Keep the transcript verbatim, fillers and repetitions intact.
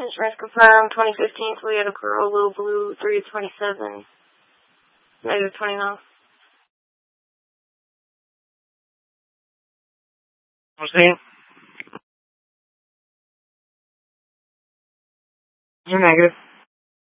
Insurance confirmed. twenty fifteen Toyota Corolla Blue, three of twenty-seven. Negative twenty miles. I'm saying? You're negative.